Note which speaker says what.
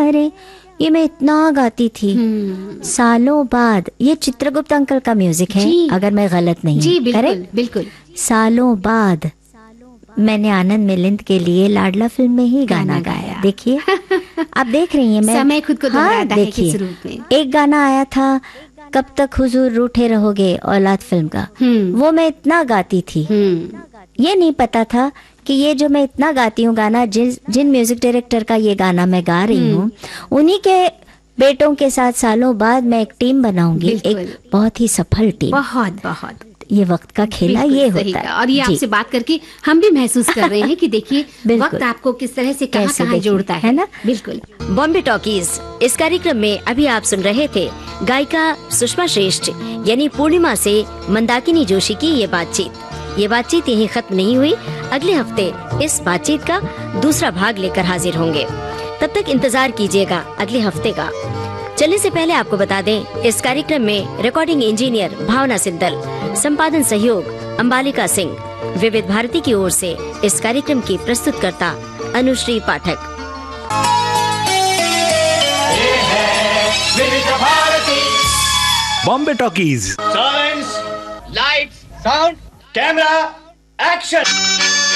Speaker 1: अरे ये मैं इतना गाती थी। सालों बाद, ये चित्रगुप्त अंकल का म्यूजिक है अगर मैं गलत नहीं।
Speaker 2: जी बिल्कुल
Speaker 1: करेक्ट?
Speaker 2: बिल्कुल।
Speaker 1: सालों बाद मैंने आनंद मिलिंद के लिए लाडला फिल्म में ही गाना गाया। देखिए आप देख रही हैं, मैं
Speaker 2: समय खुद को दोहराता है किस
Speaker 1: देखिए,
Speaker 2: रूप में।
Speaker 1: एक गाना आया था, कब तक हुजूर रूठे रहोगे, औलाद फिल्म का। वो मैं इतना गाती थी, ये नहीं पता था कि ये जो मैं इतना गाती हूँ गाना, जिन म्यूजिक डायरेक्टर का ये गाना मैं गा रही हूँ, उन्हीं के बेटों के साथ सालों बाद मैं एक टीम बनाऊंगी, एक बहुत ही सफल टीम।
Speaker 2: बहुत बहुत
Speaker 1: ये वक्त का खेला ये होता है।
Speaker 2: और ये आपसे बात करके हम भी महसूस कर रहे हैं कि देखिए वक्त आपको किस तरह से कहाँ जोड़ता है ना। बिल्कुल।
Speaker 3: बॉम्बे टॉकीज, इस कार्यक्रम में अभी आप सुन रहे थे गायिका सुषमा श्रेष्ठ यानी पूर्णिमा से मंदाकिनी जोशी की ये बातचीत यहीं खत्म नहीं हुई। अगले हफ्ते इस बातचीत का दूसरा भाग लेकर हाजिर होंगे। तब तक इंतजार कीजिएगा अगले हफ्ते का। चलने से पहले आपको बता दें, इस कार्यक्रम में रिकॉर्डिंग इंजीनियर भावना सिद्दल, संपादन सहयोग अंबालिका सिंह, विविध भारती की ओर से इस कार्यक्रम की प्रस्तुतकर्ता अनुश्री पाठक।
Speaker 4: Bombay talkies.
Speaker 5: Silence, lights, sound, camera, action.